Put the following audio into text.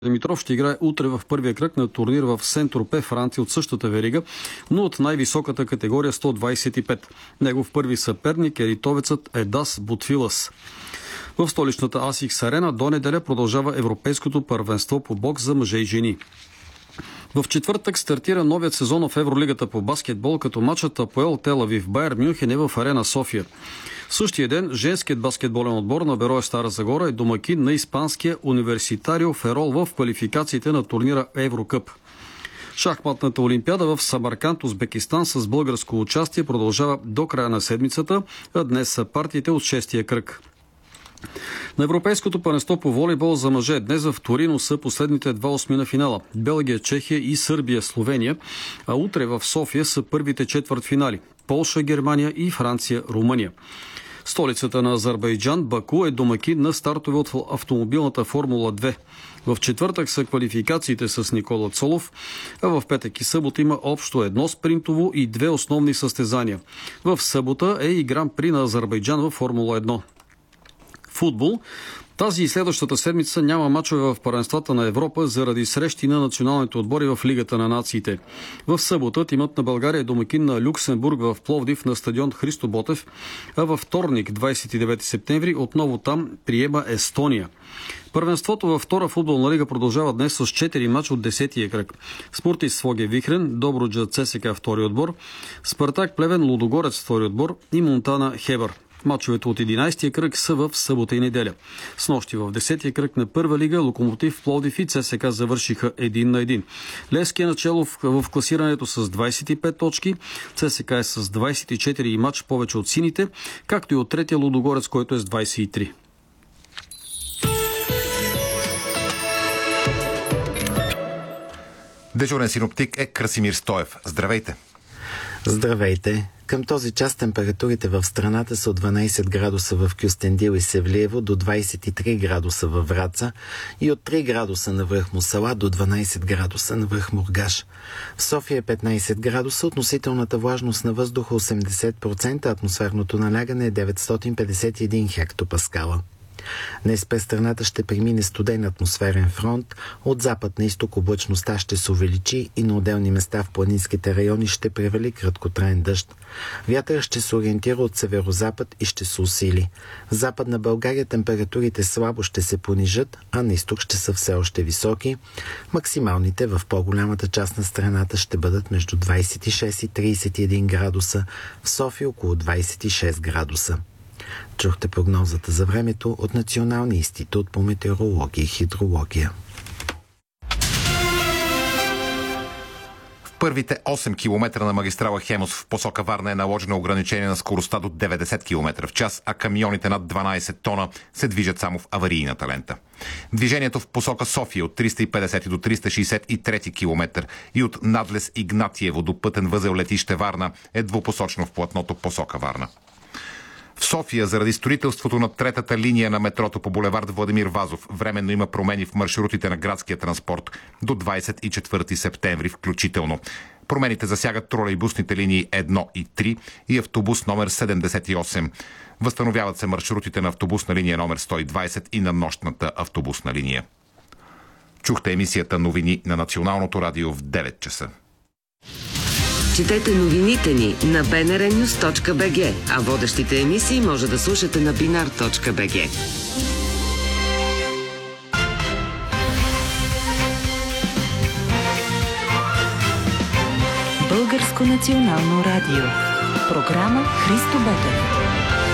Димитров ще играе утре в първия кръг на турнир в Сен-Тропе, Франция, от същата верига, но от най-високата категория 125. Негов първи съперник е литовецът Едас Бутфилас. В столичната Асикс Арена до неделя продължава Европейското първенство по бокс за мъже и жени. В четвъртък стартира новият сезон в Евролигата по баскетбол, като матчът Апоел Тел Авив Байер Мюнхен е в Арена София. В същия ден женският баскетболен отбор на Берое Стара Загора е домакин на испанския Университарио Ферол в квалификациите на турнира Еврокъп. Шахматната олимпиада в Самарканд, Узбекистан, с българско участие продължава до края на седмицата, а днес са партиите от шестия кръг. На Европейското първенство по волейбол за мъже днес в Торино са последните два осмина финала – Белгия, Чехия и Сърбия, Словения, а утре в София са първите четвъртфинали – Полша, Германия и Франция, Румъния. Столицата на Азербайджан, Баку, е домакин на стартове от автомобилната Формула 2. В четвъртък са квалификациите с Никола Цолов, а в петък и събота има общо едно спринтово и две основни състезания. В събота е и Гран-при на Азербайджан в Формула 1. Футбол. Тази и следващата седмица няма мачове в първенствата на Европа заради срещи на националните отбори в Лигата на нациите. В събота тимът на България е домакин на Люксембург в Пловдив на стадион Христо Ботев, а във вторник, 29 септември, отново там приема Естония. Първенството във втора футболна лига продължава днес с 4 мача от 10-тия кръг. Спортист Своге Вихрен, Добруджа ЦСКА втори отбор, Спартак Плевен Лудогорец втори отбор и Монтана Хебър. Мачовете от 11-тия кръг са в събота и неделя. Снощи в 10-тия кръг на първа лига Локомотив Пловдив и ЦСКА завършиха 1-1. Левски е начало в класирането с 25 точки, ЦСКА е с 24 и мач повече от сините, както и от третия Лудогорец, който е с 23. Дежурен синоптик е Красимир Стоев. Здравейте! Здравейте! Към този час температурите в страната са от 12 градуса в Кюстендил и Севлиево до 23 градуса във Враца и от 3 градуса на връх Мусала до 12 градуса на връх Мургаш. В София е 15 градуса, относителната влажност на въздуха 80%, атмосферното налягане е 951 хектопаскала. Днес през страната ще премине студен атмосферен фронт. От запад на изток облачността ще се увеличи и на отделни места в планинските райони ще превали краткотраен дъжд. Вятър ще се ориентира от северозапад и ще се усили. В Западна България температурите слабо ще се понижат, а на изток ще са все още високи. Максималните в по-голямата част на страната ще бъдат между 26 и 31 градуса, в София около 26 градуса. Чухте прогнозата за времето от Националния институт по метеорология и хидрология. В първите 8 км на магистрала Хемус в посока Варна е наложено ограничение на скоростта до 90 км в час, а камионите над 12 тона се движат само в аварийната лента. Движението в посока София от 350 до 363 км и от надлез Игнатиево до пътен възел летище Варна е двупосочно в платното посока Варна. В София, заради строителството на третата линия на метрото по булевард Владимир Вазов, временно има промени в маршрутите на градския транспорт до 24 септември включително. Промените засягат тролейбусните линии 1 и 3 и автобус номер 78. Възстановяват се маршрутите на автобусна линия номер 120 и на нощната автобусна линия. Чухте емисията новини на Националното радио в 9 часа. Четете новините ни на bnrnews.bg, а водещите емисии може да слушате на binar.bg. Българско национално радио. Програма Христо Ботев.